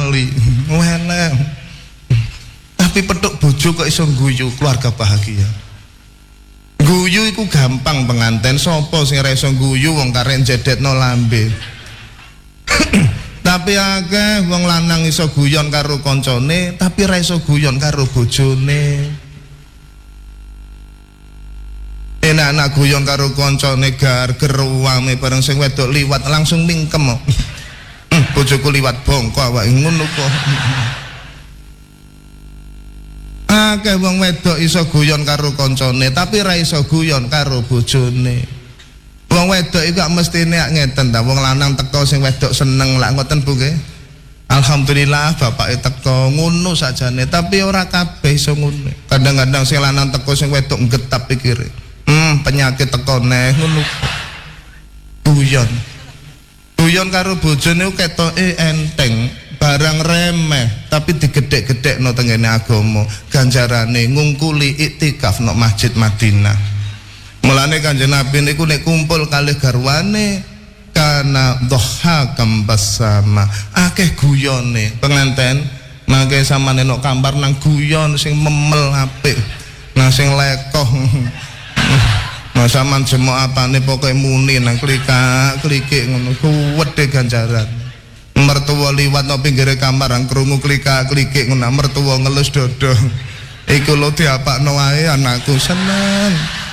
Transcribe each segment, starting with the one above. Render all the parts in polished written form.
wali. Weleh. Tapi petuk bojo kok iso guyu, keluarga bahagia. Guyu iku gampang penganten, sapa sing ora iso guyu wong karen jedetno lambe. Tapi akeh wong lanang iso guyon karo koncone, tapi ora iso guyon karo bojone. Enak-enak guyon karo koncone gar geruame bareng sing wedok liwat langsung mingkem. Bojoku liwat bongko awake ngono kok. Akeh wong wedok iso guyon karo koncone, tapi ora iso guyon karo bojone. Wong wedok iku gak mestine ngeten ta, wong lanang teko sing wedok seneng lak ngoten Bu nggih. Alhamdulillah bapake teko ngono sakjane, tapi ora kabeh iso ngono. Kadang-kadang sing lanang teko sing wedok getap pikire. Penyakit teko neh ngono. Guyon karo bojone ketoke enteng, barang remeh, tapi digedhek-gedhekno tengene agama. Ganjarane ngungkuli iktikaf nang Masjid Madinah. Mulane Kanjeng Nabi niku nek kumpul kalih garwane kana dhahakam basama akeh guyone penganten mangke samane nek kamar nang guyon sing memel apik nang sing lekoh nah sampean jemo apane pokoke muni nang klikak-klikik ngono kuwedhe ganjaran mertua liwat nang pinggire kamar nang krungu klikak-klikik ngono mertua ngelus dodo iku lho diapakno wae anakku seneng.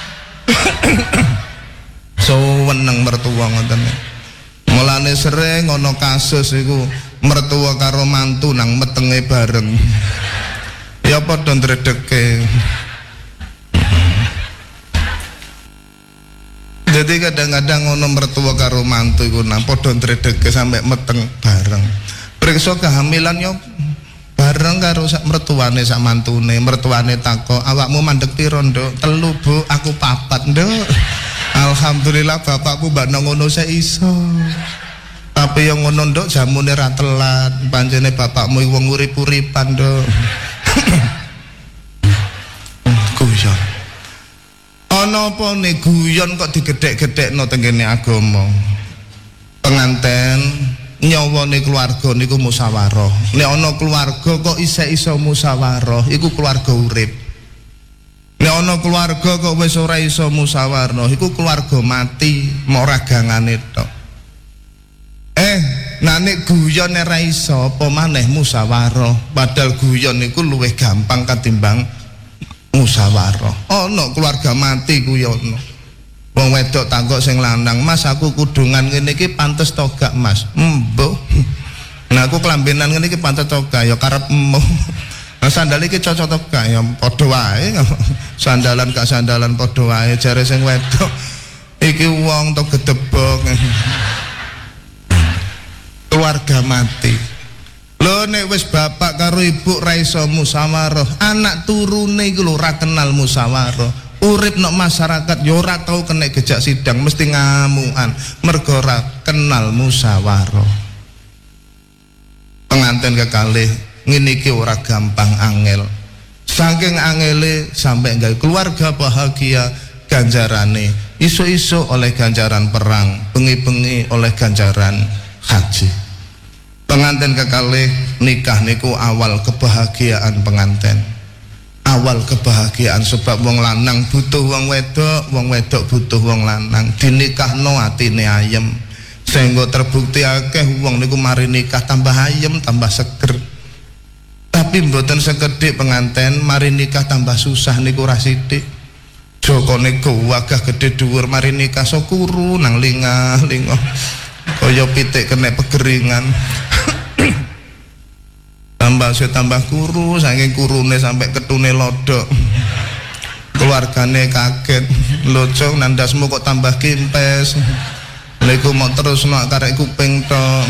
Seneng mertua ngoten. Mulane sering ana kasus iku mertua karo mantu nang metenge bareng. Ya padha ndredege. Jadi kadang-kadang ana mertua karo mantu iku nang padha ndredege sampe meteng bareng. Priksa kehamilan yo bareng karo sak mertuane sak mantune, mertuane takok, "Awakmu mandeg piro, Nduk?" "3, Bu." "Aku 4, Nduk." Alhamdulillah bapakku mbakno ngono sik iso. Tapi yang ngono, Nduk, jamune ra telat. Pancene bapakmu wong urip-uripan, Nduk. Guyon. Ana apa ne guyon kok digedhek-gedhekno tengene agama. Penganten nyawane keluarga niku musyawarah. Nek ana keluarga kok isih iso musyawarah, iku keluarga urip. Nek ana keluarga kok wis ora iso musyawarah, iku keluarga mati, mok ragangane tok. Nek guyon ora iso, apa maneh musyawarah. Padahal guyon niku luwih gampang katimbang musyawarah. Ana keluarga mati guyon. Wong wedok takok sing lanang, "Mas, aku kudungan ngene iki pantes to gak, Mas?" "Mbuh. Nah aku kelambenan ngene iki pantes to gak?" "Ya karepmu." "Nah sandal iki cocok to gak?" "Ya padha wae." Sandalan gak sandalan padha wae jare sing wedok. Iki wong to gedebok. Keluarga mati. Lho nek wis bapak karo ibu ra iso musyawarah, anak turune iku lho ora kenal musyawarah. Urip nok masyarakat ya ora tau kena gejak sidang mesti ngamukan mergo ora kenal musyawarah. Penganten kekalih ngene iki ora gampang angel. Saking angele sampai gawe keluarga bahagia ganjarane iso-iso oleh ganjaran perang, bengi-bengi oleh ganjaran haji. Penganten kekalih nikah niku awal kebahagiaan penganten. Awal kebahagiaan sebab wong lanang butuh wong wedok butuh wong lanang. Dinikahno atine ayem. Sehingga terbukti akeh wong niku mari nikah tambah ayem, tambah seger. Tapi mboten sekedhik penganten mari nikah tambah susah niku ra sithik. Jokone gagah gedhe dhuwur mari nikah sokuru nang lingah-lingah. Kaya pitik kena pegeringan. Tambah kuru, saking kurune sampai ketune lodok. Keluargane kaget, "Lho, nandasmu kok tambah kimpes?" "Lha iku mau terus nak karek kuping tok."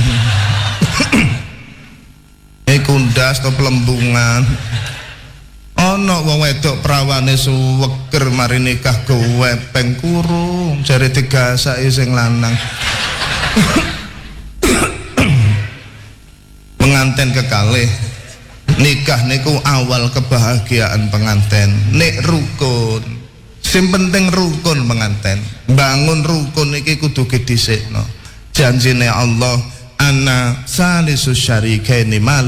"Iku ndas to pelembungan." Ana wong wedok prawane suweger mari nikah gowepeng kuru, jare digasaki sing lanang. Penganten kekalih nikah niku awal kebahagiaan penganten. Nek rukun, sing penting rukun penganten. Bangun rukun iki kudu gedhisikno. Janjine Allah, "Ana salisus syarikaini